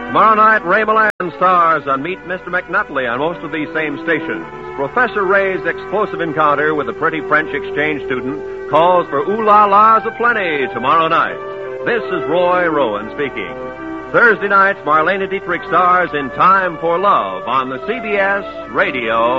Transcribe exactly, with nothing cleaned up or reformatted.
Tomorrow night, Ray Milland stars on Meet Mister McNutley on most of these same stations. Professor Ray's explosive encounter with a pretty French exchange student calls for ooh-la-las aplenty tomorrow night. This is Roy Rowan speaking. Thursday nights, Marlene Dietrich stars in Time for Love on the C B S Radio